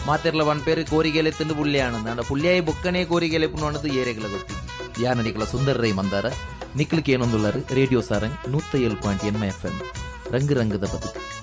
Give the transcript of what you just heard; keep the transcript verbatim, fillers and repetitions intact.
ಮಾತೆರ್ಲ ಒಂದ್ ಪೇರು ಕೋರಿಗೆಲೆ ತಿಂದು ಪುಳ್ಳಿಯಾನಂದ ಅಂಡ ಪುಳ್ಳಿಯಾಯಿ ಬೊಕ್ಕನೆ ಕೋರಿಗೆಲೆ ಪುಣ್ಣದು ಏರೆಗಳ ಗೊತ್ತಿ ಯಾನ ನಿಕಲ ಸುಂದರ ರೈ ಮಂದಾರ ನಿಕ್ಲಿಕ್ಕೆ ಏನೊಂದುಳ್ಳರು ರೇಡಿಯೋ ಸಾರಂಗ್ ನೂತ್ತ ಏಳು ಪಾಯಿಂಟ್ ಎನ್ ಎಫ್ ಎಂ ರಂಗು ರಂಗದ ಬದುಕು.